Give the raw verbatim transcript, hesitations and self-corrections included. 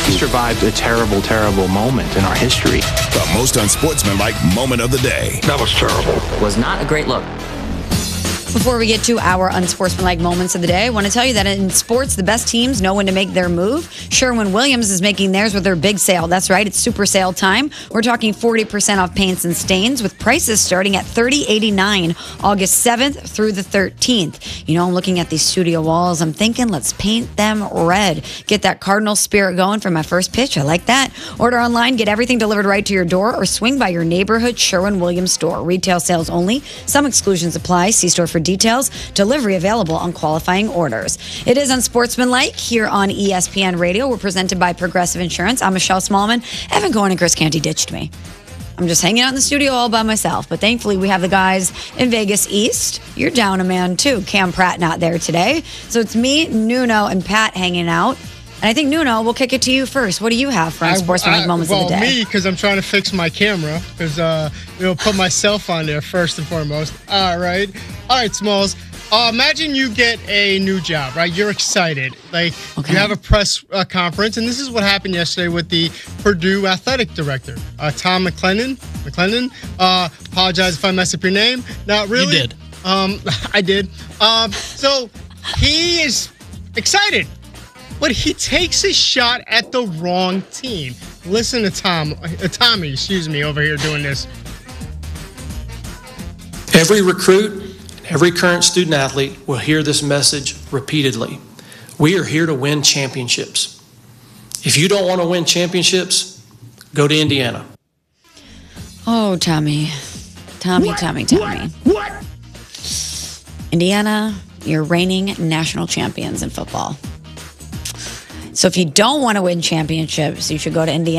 We survived a terrible, terrible moment in our history. The most unsportsmanlike moment of the day. That was terrible. Was not a great look. Before we get to our unsportsmanlike moments of the day, I want to tell you that in sports, the best teams know when to make their move. Sherwin-Williams is making theirs with their big sale. That's right, it's super sale time. We're talking forty percent off paints and stains with prices starting at thirty dollars and eighty-nine cents August seventh through the thirteenth. You know, I'm looking at these studio walls. I'm thinking, let's paint them red. Get that Cardinal spirit going for my first pitch. I like that. Order online, get everything delivered right to your door, or swing by your neighborhood Sherwin-Williams store. Retail sales only. Some exclusions apply. See store for details. Delivery available on qualifying orders. It is Unsportsmanlike here on E S P N Radio. We're presented by Progressive Insurance. I'm Michelle Smallman. Evan Cohen and Chris Canty ditched me. I'm just hanging out in the studio all by myself. But thankfully, we have the guys in Vegas East. You're down a man, too. Cam Pratt not there today. So it's me, Nuno, and Pat hanging out. And I think, Nuno, we'll kick it to you first. What do you have for Unsportsmanlike moments well, of the day? Well, me, because I'm trying to fix my camera. Because, uh, you know, put myself on there first and foremost. All right. All right, Smalls. Uh, imagine you get a new job, right? You're excited. Like, okay. You have a press uh, conference, and this is what happened yesterday with the Purdue athletic director, uh, Tom McLennan. McLennan. Uh, apologize if I mess up your name. Not really. You did. Um, I did. Um, so he is excited, but he takes a shot at the wrong team. Listen to Tom, uh, Tommy, excuse me, over here doing this. Every recruit, every current student athlete will hear this message repeatedly. We are here to win championships. If you don't want to win championships, go to Indiana. Oh, Tommy. Tommy, What? Tommy, Tommy. What? What? Indiana, you're reigning national champions in football. So if you don't want to win championships, you should go to Indiana.